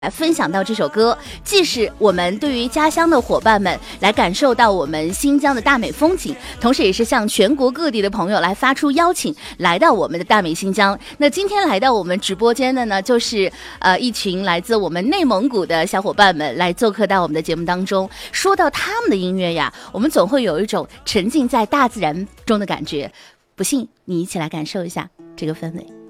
来分享到这首歌，既是我们对于家乡的伙伴们来感受到我们新疆的大美风景，同时也是向全国各地的朋友来发出邀请，来到我们的大美新疆。那今天来到我们直播间的呢，就是一群来自我们内蒙古的小伙伴们来做客到我们的节目当中。说到他们的音乐呀，我们总会有一种沉浸在大自然中的感觉，不信你一起来感受一下这个氛围。